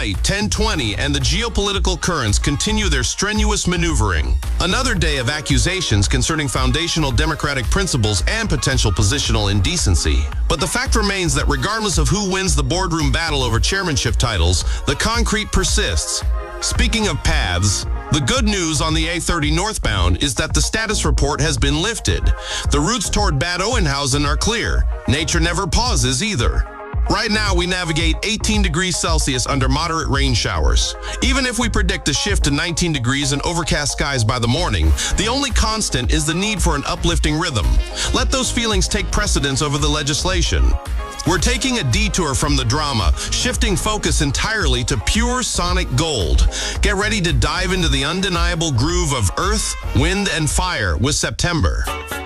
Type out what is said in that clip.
night, 10:20, and the geopolitical currents continue their strenuous maneuvering. Another day of accusations concerning foundational democratic principles and potential positional indecency. But the fact remains that regardless of who wins the boardroom battle over chairmanship titles, the concrete persists. Speaking of paths, the good news on the A30 northbound is that the status report has been lifted. The routes toward Bad Oeynhausen are clear. Nature never pauses either. Right now, we navigate 18 degrees Celsius under moderate rain showers. Even if we predict a shift to 19 degrees and overcast skies by the morning, the only constant is the need for an uplifting rhythm. Let those feelings take precedence over the legislation. We're taking a detour from the drama, shifting focus entirely to pure sonic gold. Get ready to dive into the undeniable groove of earth, wind, and fire with September.